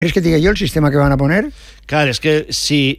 ¿Quieres que te diga yo el sistema que van a poner? Clar, és que si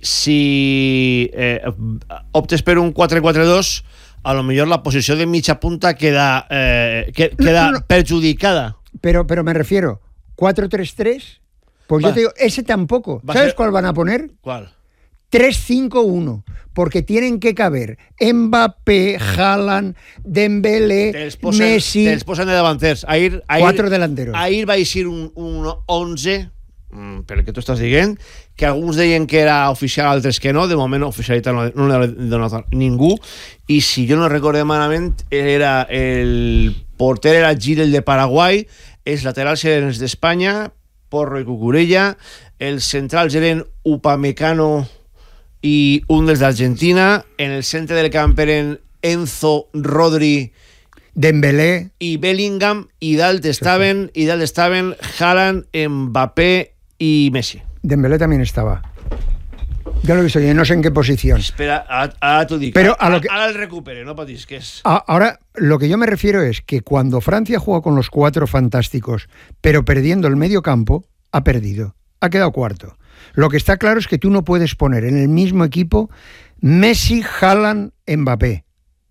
optes per un 4-4-2, a lo millor la posició de mitja punta queda perjudicada. Pero me refiero, 4-3-3, pues yo te digo, ese tampoco. ¿Sabes cuál van a poner? ¿Cuál? 3-5-1, porque tienen que caber Mbappé, Haaland, Dembélé, Messi... Te'ls posen de davanters. Quatre delanteros. Ahir va eixir un 11, pel que tu estàs dient, que alguns deien que era oficial, altres que no. De moment oficialitat no l'ha donat ningú. I si jo no recordo malament, el porter era Gil, el de Paraguai, els laterals eren els d'Espanya, Porro i Cucurella, els centrals eren Upamecano i un dels d'Argentina, en el centre del camp eren Enzo, Rodri, Dembélé i Bellingham, i dalt estaven Haaland, Mbappé y Messi. Dembélé también estaba. Yo lo he visto, yo no sé en qué posición. Espera, ahora tú dices. Pero ahora el recupere, no patís, que es... Ahora, lo que yo me refiero es que cuando Francia juega con los 4 fantásticos, pero perdiendo el medio campo, ha perdido. Ha quedado cuarto. Lo que está claro es que tú no puedes poner en el mismo equipo Messi, Haaland, Mbappé.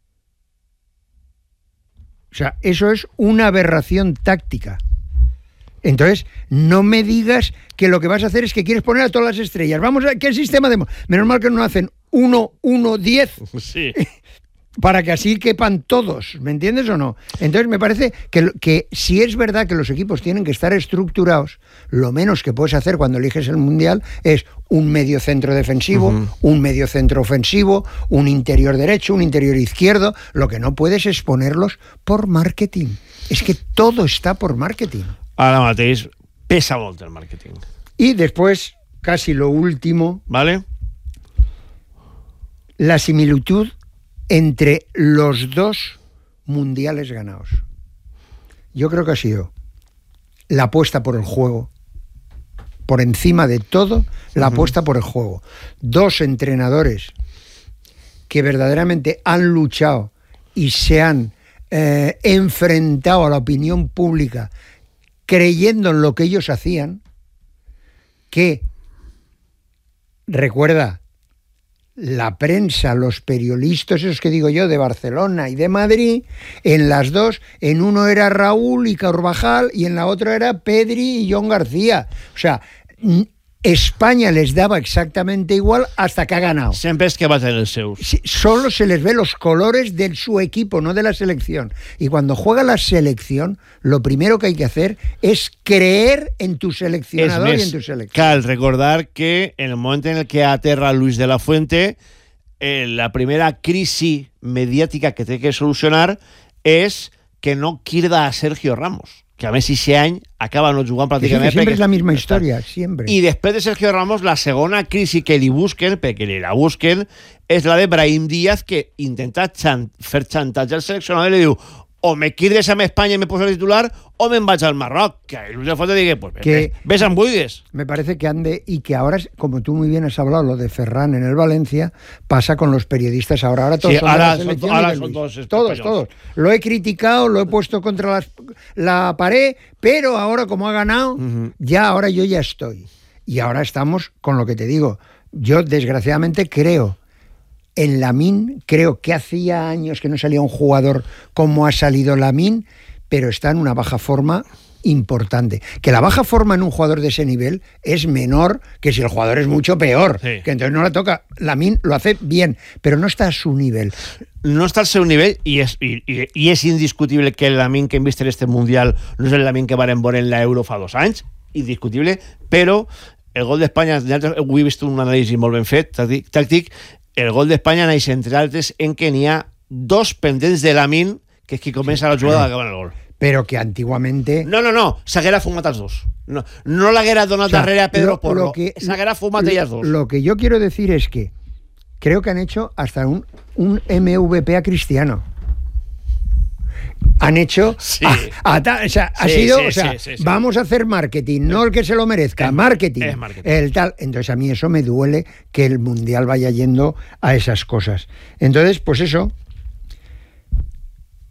O sea, eso es una aberración táctica. Entonces, no me digas que lo que vas a hacer es que quieres poner a todas las estrellas. Vamos a... ¿Qué sistema de...? Menos mal que no hacen 1-1-10. Sí. Para que así quepan todos, ¿me entiendes o no? Entonces me parece que si es verdad que los equipos tienen que estar estructurados, lo menos que puedes hacer cuando eliges el Mundial es un medio centro defensivo, un medio centro ofensivo, un interior derecho, un interior izquierdo. Lo que no puedes es ponerlos por marketing. Es que todo está por marketing. Ara mateix pesa molt el marketing. Y después, casi lo último, ¿vale? La similitud entre los 2 mundiales ganados. Yo creo que ha sido la apuesta por el juego. Por encima de todo, la apuesta por el juego. 2 entrenadores que verdaderamente han luchado y se han enfrentado a la opinión pública creyendo en lo que ellos hacían, que, recuerda, la prensa, los periodistas, esos que digo yo, de Barcelona y de Madrid, en las 2, en uno era Raúl y Carvajal y en la otra era Pedri y John García. O sea, España les daba exactamente igual hasta que ha ganado. Sempre és que va tener el seu. Sí, solo se les ve los colores de su equipo, no de la selección. Y cuando juega la selección, lo primero que hay que hacer es creer en tu seleccionador y en tu selección. Cal recordar que en el momento en el que aterra Luis de la Fuente, la primera crisis mediática que té que solucionar és que no queda a Sergio Ramos, que a més ese any acaba no jugant pràcticament. Siempre es la misma historia, siempre. I després de Sergio Ramos, la segona crisi que li busquen, perquè li la busquen, és la de Brahim Díaz, que intenta fer xantatge al seleccionador i li diu: o me quedes amb Espanya i me poses titular, o me'n vaig al Marroc. Que Luis de Fuente digue, pues ves amb buigues. Me parece que ande, y que ahora, como tú muy bien has hablado, lo de Ferran en el Valencia, pasa con los periodistas ahora. Ahora todos son todos. Lo he criticado, lo he puesto contra la pared, pero ahora como ha ganado, ahora yo ya estoy. Y ahora estamos con lo que te digo. Yo, desgraciadamente, creo en Lamine, creo que hacía años que no salía un jugador como ha salido Lamine, pero está en una baja forma importante. Que la baja forma en un jugador de ese nivel es menor que si el jugador es mucho peor, que entonces no la toca. Lamine lo hace bien, pero no está a su nivel. No està al seu nivell i és indiscutible que el Lamine que hem vist en este Mundial no és el Lamine que varen veure en l'Euro fa 2 anys, indiscutible, però el gol d'Espanya, avui he vist un anàlisi molt ben fet, tàctic. El gol d'Espanya naix, entre altres, en que n'hi ha 2 pendents de Lamine, que és qui comença la jugada d'acabar el gol. Pero que antiguamente... No, s'haguera fumat els 2. No l'haguera donat darrere a Pedro Porro, s'haguera fumat ells 2. Lo que yo quiero decir es que creo que han hecho hasta un MVP a Cristiano. Han hecho... Sí. Vamos a hacer marketing, no el que se lo merezca, marketing. Es marketing. El tal. Entonces a mí eso me duele que el Mundial vaya yendo a esas cosas. Entonces, pues eso,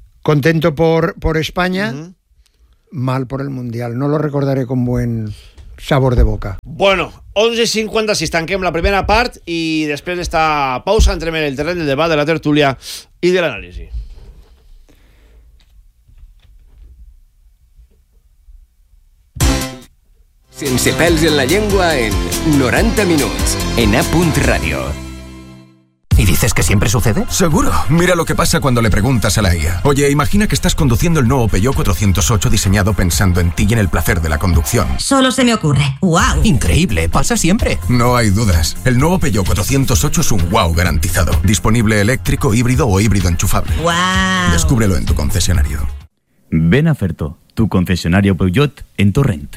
contento por España, mal por el Mundial. No lo recordaré con buen sabor de boca. Bueno, 11:56, tanquem la primera part i després d'esta pausa entrem en el terreny del debat, de la tertúlia i de l'anàlisi. Sense pèls en la llengua en 90 minuts, en A.Radio. ¿Y dices que siempre sucede? Seguro. Mira lo que pasa cuando le preguntas a la IA. Oye, imagina que estás conduciendo el nuevo Peugeot 408 diseñado pensando en ti y en el placer de la conducción. Solo se me ocurre. ¡Wow! Increíble, pasa siempre. No hay dudas. El nuevo Peugeot 408 es un wow garantizado. Disponible eléctrico, híbrido o híbrido enchufable. ¡Wow! Descúbrelo en tu concesionario. Ven a Ferto, tu concesionario Peugeot en Torrent.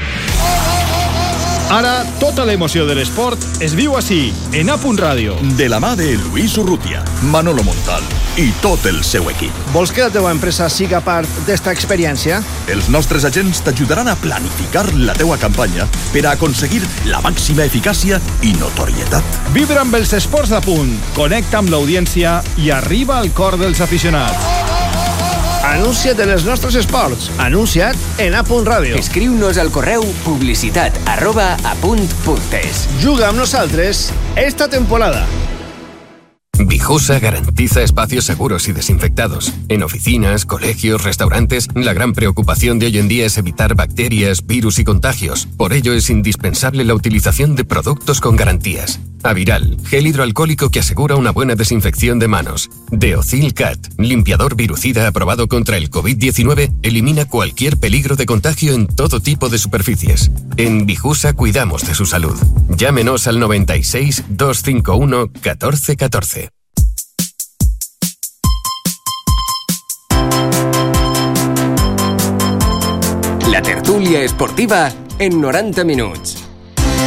Ara, tota l'emoció de l'esport es viu així, en A.Radio. De la mà de Luis Urrutia, Manolo Montal i tot el seu equip. Vols que la teva empresa siga part d'esta experiència? Els nostres agents t'ajudaran a planificar la teua campanya per a aconseguir la màxima eficàcia i notorietat. Vibra amb els esports de punt, connecta amb l'audiència i arriba al cor dels aficionats. Anuncia't en els nostres esports. Anuncia't en A.Radio. Escriu-nos al correu publicitat@apunt.es. Juga amb nosaltres esta temporada. Vijosa garantiza espacios seguros y desinfectados. En oficinas, colegios, restaurantes, la gran preocupación de hoy en día es evitar bacterias, virus y contagios. Por ello es indispensable la utilización de productos con garantías. Aviral, gel hidroalcohólico que asegura una buena desinfección de manos. Deocil Cat, limpiador virucida aprobado contra el COVID-19, elimina cualquier peligro de contagio en todo tipo de superficies. En Vijusa cuidamos de su salud. Llámenos al 96 251 1414. La tertúlia esportiva en 90 minuts.